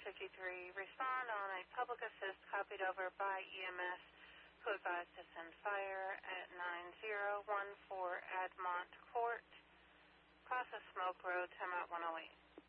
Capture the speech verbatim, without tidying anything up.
fifty-three, respond on a public assist copied over by E M S who advised to send fire at nine zero one four Admont Court, Process Smoke Road, timeout one oh eight.